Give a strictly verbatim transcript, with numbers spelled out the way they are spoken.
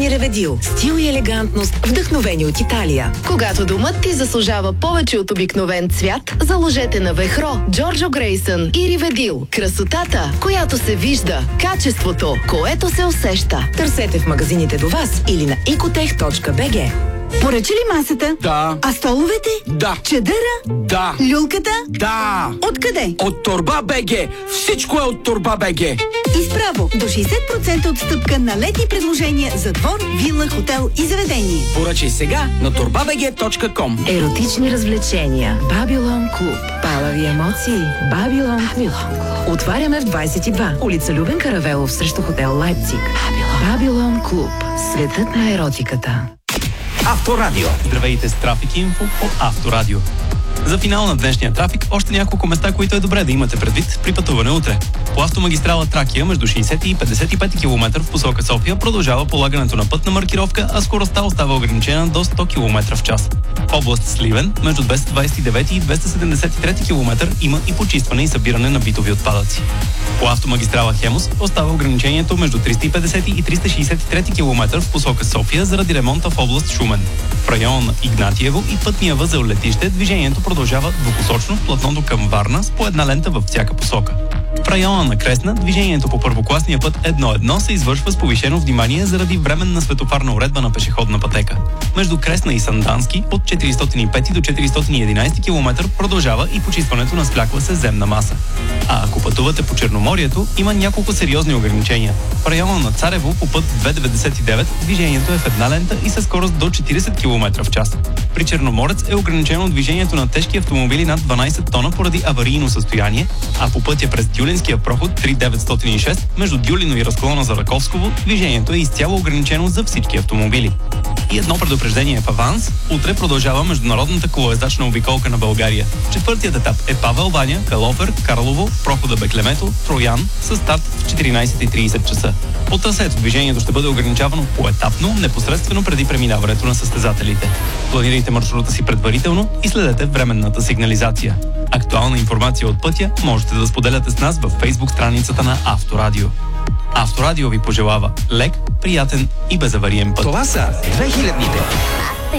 и Реведил. Стил и елегантност, вдъхновени от Италия. Когато домът ти заслужава повече от обикновен цвят, заложете на Вехро, Джорджо Грейсън и Риведил. Красотата, която се вижда. Качеството, което се усеща. Търсете в магазините до вас или на икотех точка би джи. Поръча ли масата? Да. А столовете? Да. Чадъра? Да. Люлката? Да. Откъде? От Торба БГ. Всичко е от Торба БГ. Изправо до шейсет процента отстъпка на летни предложения за двор, вила, хотел и заведение. Поръчай сега на торба би джи точка ком. Еротични развлечения. Бабилон клуб. Палави емоции. Бабилон клуб. Отваряме в двайсет и два. Улица Любен Каравелов срещу хотел Лайпциг. Бабилон клуб. Светът на еротиката. Авторадио. Здравейте с Трафик Инфо от Авторадио. За финал на днешния трафик още няколко места, които е добре да имате предвид при пътуване утре. По автомагистрала Тракия между шейсет и петдесет и пет километра в посока София продължава полагането на пътна маркировка, а скоростта остава ограничена до сто километра в час. В област Сливен между двеста двайсет и девет и двеста седемдесет и трети километър има и почистване и събиране на битови отпадъци. По автомагистрала Хемус остава ограничението между триста и петдесет и триста шейсет и трети километър в посока София заради ремонта в област Шумен. В района на Игнатиево и пътния възел Летище движението продължава двупосочно в платното към Варна с по една лента във всяка посока. В района на Кресна движението по първокласния път едно едно се извършва с повишено внимание заради временна светофарна уредба на пешеходна пътека. Между Кресна и Сандански от четиристотин и пети до четиристотин и единайсети километър продължава и почистването на свлякла се земна маса. А ако пътувате по Черноморието, има няколко сериозни ограничения. В района на Царево по път двеста деветдесет и девет движението е в една лента и със скорост до четирийсет километра в час. При Черноморец е ограничено движението на тежки автомобили над дванайсет тона поради аварийно състояние, а по пътя през Дюлинския проход три деветстотин и шест между Дюлино и разклона за Раковсково движението е изцяло ограничено за всички автомобили. И едно предупреждение в аванс. Утре продължава международната колоездачна обиколка на България. Четвъртият етап е Павел Баня, Калофер, Карлово, прохода Беклемето, Троян с старт в четиринайсет и трийсет часа. По трасето движението ще бъде ограничавано поетапно, непосредствено преди преминаването на състезателите. Планирайте маршрута си предварително и следете временната сигнализация. Актуална информация от пътя можете да споделяте с нас във Фейсбук страницата на Авторадио. Авторадио ви пожелава лек, приятен и безавариен път. Това са две хилядните.